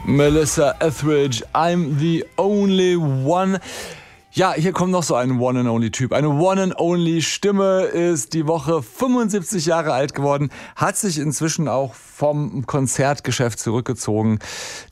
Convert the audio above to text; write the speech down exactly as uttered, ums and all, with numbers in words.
Melissa Etheridge, I'm the only one. Ja, hier kommt noch so ein One-and-Only-Typ. Eine One-and-Only-Stimme, ist die Woche fünfundsiebzig Jahre alt geworden, hat sich inzwischen auch vom Konzertgeschäft zurückgezogen.